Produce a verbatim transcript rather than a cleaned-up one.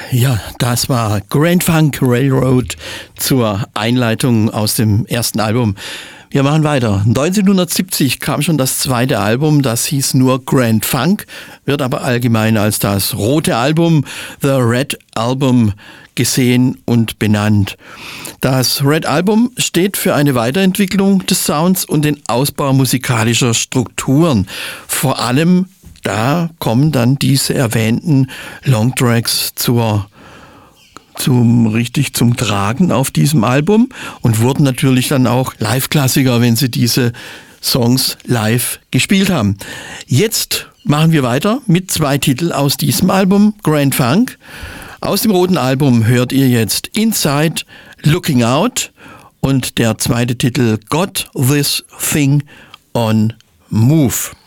Ja, das war Grand Funk Railroad zur Einleitung aus dem ersten Album. Wir machen weiter. neunzehnhundertsiebzig kam schon das zweite Album, das hieß nur Grand Funk, wird aber allgemein als das rote Album, The Red Album, gesehen und benannt. Das Red Album steht für eine Weiterentwicklung des Sounds und den Ausbau musikalischer Strukturen. Vor allem da kommen dann diese erwähnten Longtracks zur zum richtig zum Tragen auf diesem Album und wurden natürlich dann auch Live-Klassiker, wenn sie diese Songs live gespielt haben. Jetzt machen wir weiter mit zwei Titeln aus diesem Album, Grand Funk. Aus dem roten Album hört ihr jetzt Inside Looking Out und der zweite Titel Got This Thing on Move.